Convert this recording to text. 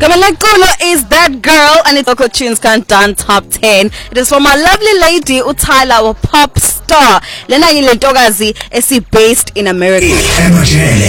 Kamalakulo is that girl, and it's Local Tunes Countdown Top 10. It is from our lovely lady uTyla, our pop star. Lena yilentokazi esi based in America.